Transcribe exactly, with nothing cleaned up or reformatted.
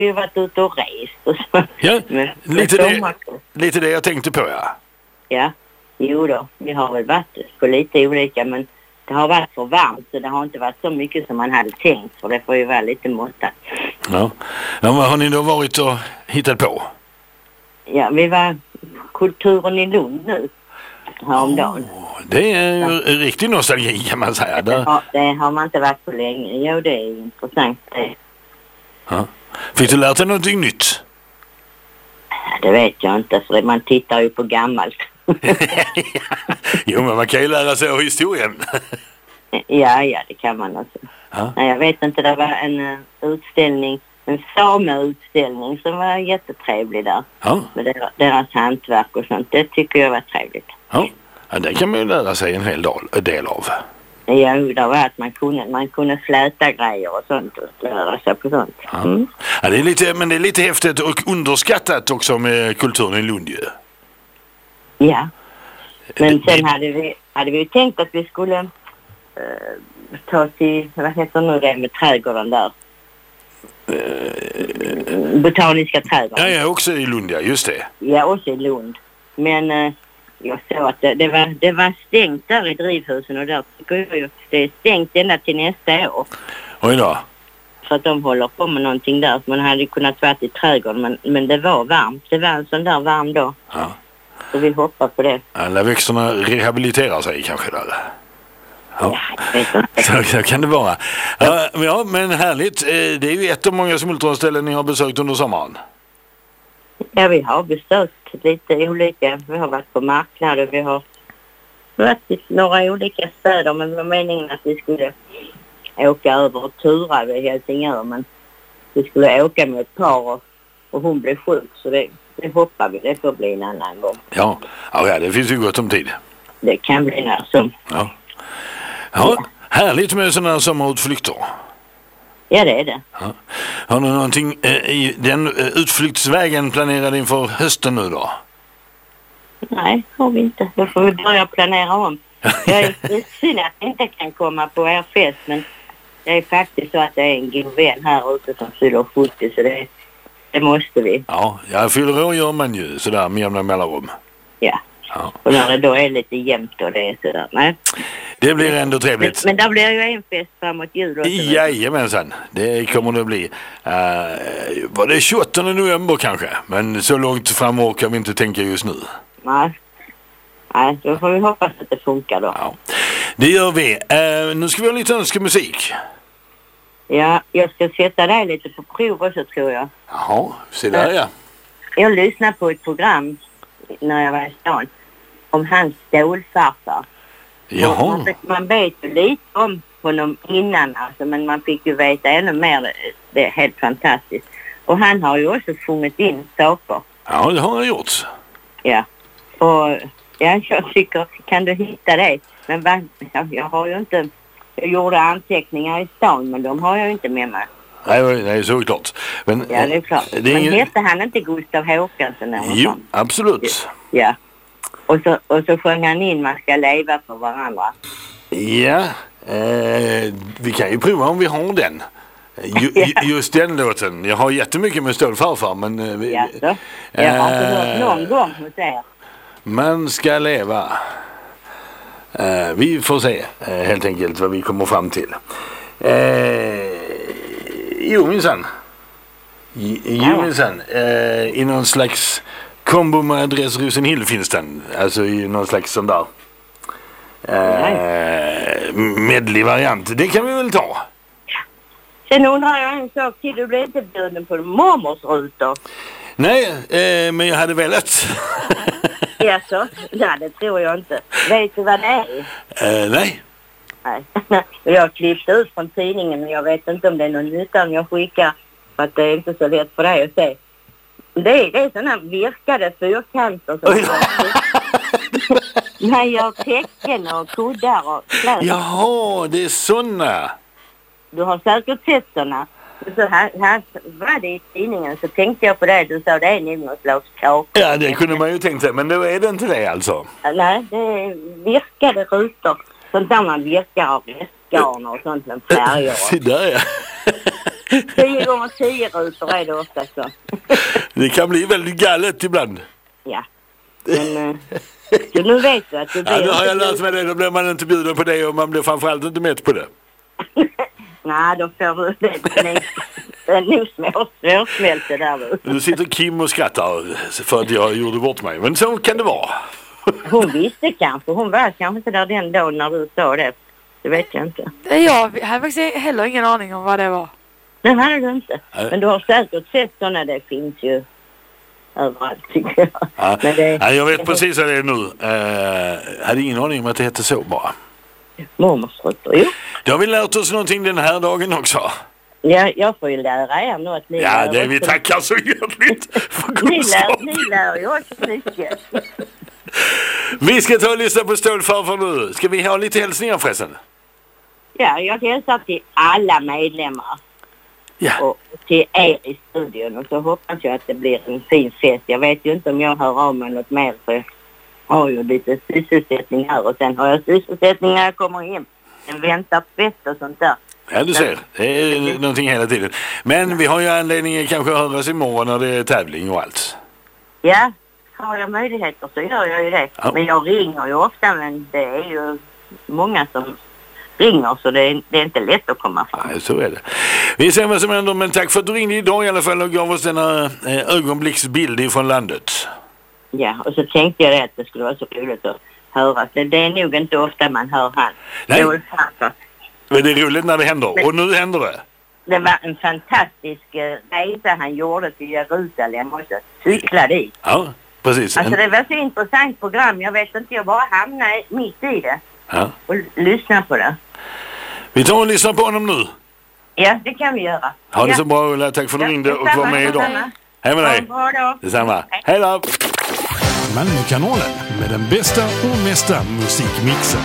ju varit ute och rest och så. Ja, men, lite, men det, lite det jag tänkte på, ja. Ja, jo då. Vi har väl varit på lite olika, men det har varit för varmt så det har inte varit så mycket som man hade tänkt, för det får ju vara lite måttat. Ja. Ja, vad har ni då varit och hittat på? Ja, vi var Kulturen i Lund nu häromdagen. Oh, det är ju riktig nostalgi kan man säga. Det har, det har man inte varit på länge. Jo, det är intressant. Det. Ja. Fick du lärt dig någonting nytt? Det vet jag inte, för man tittar ju på gammalt. Jo, men man kan ju lära sig av historien. ja, ja, det kan man också. Ja. Nej, jag vet inte, det var en uh, utställning, en sameutställning som var jättetrevlig där. Ja. Med deras, deras hantverk och sånt. Det tycker jag var trevligt. Ja, ja, det kan man ju lära sig en hel del av. Ja, det var att man kunde, man kunde fläta grejer och sånt och lära sig på sånt. Ja. Mm. Ja, det är lite, men det är lite häftigt och underskattat också med kulturen i Lund ju. Ja. Men det, sen det... hade vi, hade vi ju tänkt att vi skulle uh, ta till, vad heter nu det med trädgården där? Uh, botaniska trädgården. Ja, ja, också i Lund, ja, just det. Ja, också i Lund. Men uh, jag såg att det, det, var, det var stängt där i drivhusen och där tycker jag ju det är stängt ända till nästa år. Oj då. För att de håller på med någonting där. Man hade kunnat vara i trädgården, men, men det var varmt. Det var en sån där varm dag. Ja. Så vi hoppas på det. Alla växterna rehabiliterar sig kanske där. Ja, ja så, så kan det vara. Ja, ja, men härligt. Det är ju ett av många smultronställen ni har besökt under sommaren. Ja, vi har besökt lite olika. Vi har varit på marknader. Vi har varit i några olika städer. Men det var meningen att vi skulle åka över och tura vid Helsingör. Men vi skulle åka med ett par och, och hon blev sjuk. Så det, det hoppar vi. Det får bli en annan gång. Ja, ja det finns ju gott om tid. Det kan bli när som. Ja. Ja, härligt med sådana här sommarutflykter. Ja, det är det. Ja. Har du någonting eh, i den eh, utflyktsvägen planerad inför hösten nu då? Nej, har vi inte. Då får vi börja planera om. Jag är synd att jag inte kan komma på er fest, men det är faktiskt så att det är en god vän här ute som fyller sjuttio, så det, det måste vi. Ja, jag fyller år gör man ju sådär med jämna mellanrum. Ja. Ja. Och när det då är lite jämnt och det är sådär. Nej. Det blir ändå trevligt. Men, men där blir ju en fest framåt jul också. Jajamensan, det kommer det bli. Uh, var det tjugoåttonde november kanske? Men så långt fram orkar vi inte tänka just nu. Nej. Nej, då får vi hoppas att det funkar då. Ja. Det gör vi. Uh, nu ska vi ha lite önskemusik. Ja, jag ska sätta dig lite på prov också, tror jag. Jaha, se där ja. Jag lyssnade på ett program när jag var i stan om hans stålfarfar. Jaha. Man, man vet ju lite om honom innan, alltså, men man fick ju veta ännu mer. Det är helt fantastiskt. Och han har ju också sjungit in saker. Ja, det har han gjort. Ja. Och ja, jag tycker, kan du hitta det? Men va, ja, jag har ju inte, jag gjorde anteckningar i stan, men de har jag ju inte med mig. Nej, det är såklart. Men, ja, det är klart. Det är men ingen... hette han inte Gustav Håkansson? Jo, sånt? Absolut. Ja. Och så, och så sjöng han in man ska leva för varandra. Ja, eh, vi kan ju prova om vi har den. Ju, ja. Just den låten. Jag har jättemycket med stålfarfar, men... Eh, vi, ja, så. Jag har inte hört någon gång hos er. Man ska leva. Eh, vi får se eh, helt enkelt vad vi kommer fram till. Eh, jo, minsann. Jo, minsann. Eh, I någon slags... kombo med adress Rosenhill finns den. Alltså i någon slags sån där eh, medley-variant. Det kan vi väl ta. Sen undrar jag en sak till. Du blev inte bjuden på mormors rutor. Nej, eh, men jag hade velat. Ja, så? Nej, det tror jag inte. Vet du vad det är? Eh, nej. Nej. Jag har klippt ut från tidningen, men jag vet inte om det är någon nytta om jag skickar. För att det är inte så lätt för dig att se. Det är, det är sådana virkade fyrkanter som man gör tecken och kuddar och kläder. Jaha, det är sådana. Du har säkert sett sådana. Så här, här var det i tidningen, så tänkte jag på det. Du sa det är nog något slags kaka. Ja, det kunde man ju tänkt sig, men då är det inte det alltså. Nej, det är virkade rutor. Sånt där man virkar av restgarn och sånt med färger. Se där ja. Tio gånger tio rutor är det ofta så. Det kan bli väldigt galet ibland. Ja. Men uh, så nu vet du att du blir... Ja, nu har jag lärt mig det. Då blir man inte bjuden på det och man blir framförallt inte mätt på det. Nej, då får du det. Det är nog svårsmält det där. Nu sitter Kim och skrattar för att jag gjorde bort mig. Men så kan det vara. Hon visste kanske. Hon var kanske inte där den dagen när du sa det. Det vet jag inte. Jag hade faktiskt heller ingen aning om vad det var. Nej, hade du inte. Nej. Men du har säkert sett sådana. Det finns ju överallt, tycker jag. Ja. Men det, ja, jag vet precis vad det är nu. Uh, hade ingen aning om att det heter så bara. Mormorsrutor, jo. Då har vi lärt oss någonting den här dagen också. Ja, jag får ju lära er nu att ni Ja, lär det vi tackar så hjärtligt för ni lär, ni lär ju också mycket. Vi ska ta och lyssna på Stålfarfar nu. Ska vi ha lite hälsningar förresten? Ja, jag hälsar till alla medlemmar. Ja. Och till er i studion. Och så hoppas jag att det blir en fin fest. Jag vet ju inte om jag hör av mig något mer. För jag har ju lite sysselsättning här. Och sen har jag sysselsättning när jag kommer hem. En väntar fest och sånt där. Ja, du ser. Det är någonting hela tiden. Men vi har ju anledning kanske att höras imorgon när det är tävling och allt. Ja, har jag möjligheter så gör jag ju det. Ja. Men jag ringer ju ofta, men det är ju många som ringer så det är, det är inte lätt att komma fram. Nej, så är det. Vi ser vad som händer, men tack för att du ringde idag i alla fall och gav oss denna eh, ögonblicksbild ifrån landet. Ja, och så tänkte jag att det skulle vara så roligt att höra. Det, det är nog inte ofta man hör han. Nej. Det är men det är roligt när det händer. Men, och nu händer det. Det var en fantastisk uh, resa han gjorde till Jerusalem och så cykla dit. Ja, precis. Alltså det var så intressant program. Jag vet inte, jag bara hamnade mitt i det. Ja. Och lyssna på det. Vi tar och lyssnar på honom nu. Ja, det kan vi göra. Ha det ja. så bra, Ulla. Tack för att du ja, ringde och var med idag. Hej med dig. Bra då. Detsamma. Hej då. Malmökanalen med den bästa och mesta musikmixen.